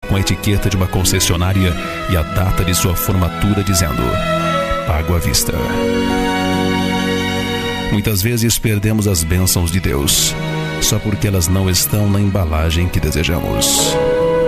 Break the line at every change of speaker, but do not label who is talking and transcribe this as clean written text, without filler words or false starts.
com a etiqueta de uma concessionária e a data de sua formatura dizendo: pago à vista. Muitas vezes perdemos as bênçãos de Deus só porque elas não estão na embalagem que desejamos.